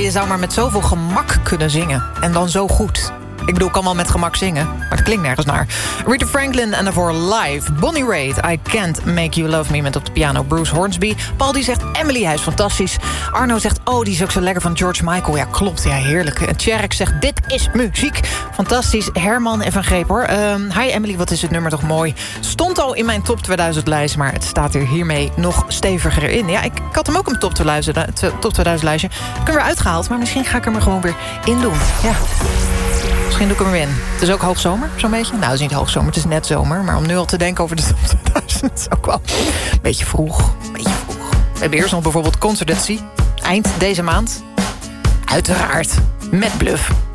je zou maar met zoveel gemak kunnen zingen. En dan zo goed. Ik bedoel, ik kan wel met gemak zingen, maar het klinkt nergens naar. Rita Franklin en daarvoor live. Bonnie Raitt, I Can't Make You Love Me met op de piano Bruce Hornsby. Paul die zegt, Emily, hij is fantastisch. Arno zegt, oh, die is ook zo lekker van George Michael. Ja, klopt, ja, heerlijk. En Tjerk zegt, dit is muziek. Fantastisch. Herman en Van Greep, hoor. Hi Emily, wat is het nummer toch mooi. Stond al in mijn top 2000 lijst, maar het staat er hiermee nog steviger in. Ja, ik had hem ook in mijn top 2000 lijstje. Ik heb hem weer uitgehaald, maar misschien ga ik hem er gewoon weer in doen. Ja. Misschien doe ik hem weer in. Het is ook hoogzomer, zo'n beetje. Nou, het is niet hoogzomer, het is net zomer. Maar om nu al te denken over de top 2000 is ook wel een beetje vroeg. We hebben eerst nog bijvoorbeeld Concertancy. Eind deze maand. Uiteraard met Bluff.